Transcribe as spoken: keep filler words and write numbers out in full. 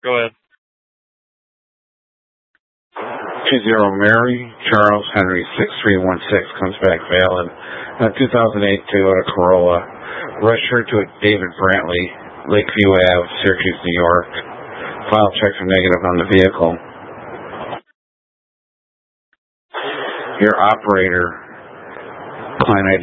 Go ahead. two zero Mary Charles Henry six three one six comes back valid. Uh, two thousand eight Toyota Corolla. Registered to David Brantley, Lakeview Ave, Syracuse, New York. File checks are negative on the vehicle. Your operator, client I D